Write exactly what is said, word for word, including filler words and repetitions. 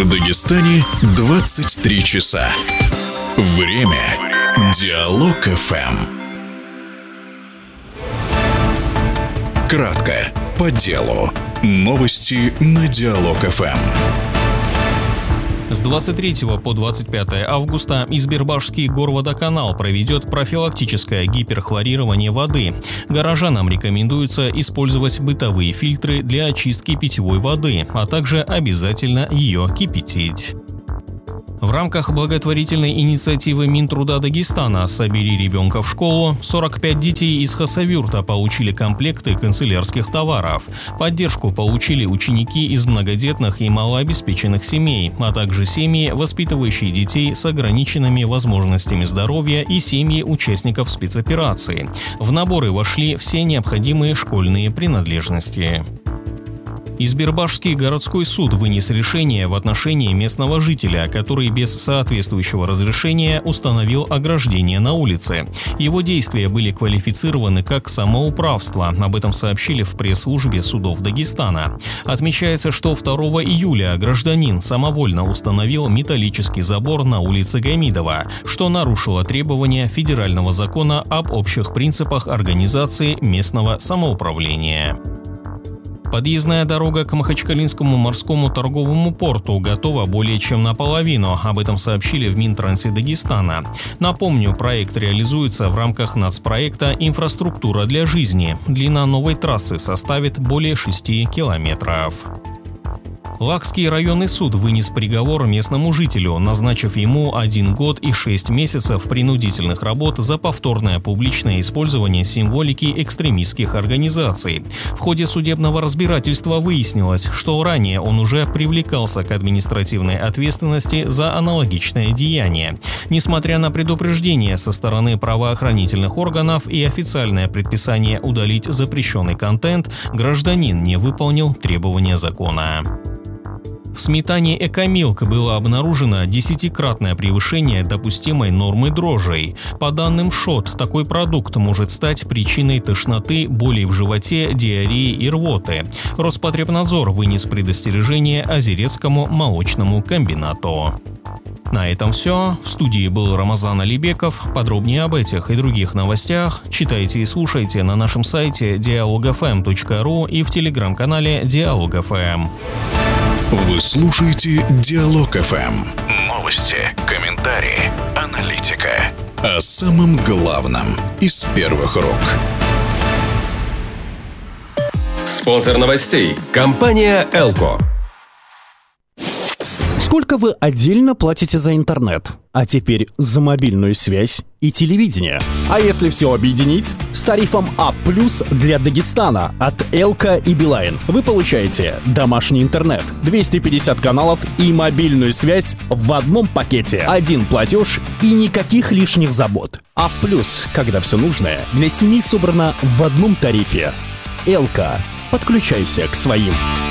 В Дагестане двадцать три часа. Время. Диалог эф эм. Кратко, по делу. Новости на Диалог эф эм. С двадцать третьего по двадцать пятое августа Избербашский горводоканал проведет профилактическое гиперхлорирование воды. Горожанам рекомендуется использовать бытовые фильтры для очистки питьевой воды, а также обязательно ее кипятить. В рамках благотворительной инициативы Минтруда Дагестана «Собери ребенка в школу» сорок пять детей из Хасавюрта получили комплекты канцелярских товаров. Поддержку получили ученики из многодетных и малообеспеченных семей, а также семьи, воспитывающие детей с ограниченными возможностями здоровья и семьи участников спецоперации. В наборы вошли все необходимые школьные принадлежности. Избербашский городской суд вынес решение в отношении местного жителя, который без соответствующего разрешения установил ограждение на улице. Его действия были квалифицированы как самоуправство, об этом сообщили в пресс-службе судов Дагестана. Отмечается, что второго июля гражданин самовольно установил металлический забор на улице Гамидова, что нарушило требования федерального закона об общих принципах организации местного самоуправления. Подъездная дорога к Махачкалинскому морскому торговому порту готова более чем наполовину, об этом сообщили в Минтрансе Дагестана. Напомню, проект реализуется в рамках нацпроекта «Инфраструктура для жизни». Длина новой трассы составит более шести километров. Лакский районный суд вынес приговор местному жителю, назначив ему один год и шесть месяцев принудительных работ за повторное публичное использование символики экстремистских организаций. В ходе судебного разбирательства выяснилось, что ранее он уже привлекался к административной ответственности за аналогичное деяние. Несмотря на предупреждение со стороны правоохранительных органов и официальное предписание удалить запрещенный контент, гражданин не выполнил требования закона. В сметане «Экомилк» было обнаружено десятикратное превышение допустимой нормы дрожжей. По данным ШОТ, такой продукт может стать причиной тошноты, болей в животе, диареи и рвоты. Роспотребнадзор вынес предостережение Озерецкому молочному комбинату. На этом все. В студии был Рамазан Алибеков. Подробнее об этих и других новостях читайте и слушайте на нашем сайте диалог эф эм точка ру и в телеграм-канале Диалог эф эм. Вы слушаете Диалог эф эм. Новости, комментарии, аналитика. О самом главном из первых рук. Спонсор новостей – компания «Элко». Сколько вы отдельно платите за интернет? А теперь за мобильную связь и телевидение. А если все объединить? С тарифом А плюс для Дагестана от Элко и Билайн вы получаете домашний интернет, двести пятьдесят каналов и мобильную связь в одном пакете. Один платеж и никаких лишних забот. А плюс, когда все нужное для семьи собрано в одном тарифе. Элко. Подключайся к своим.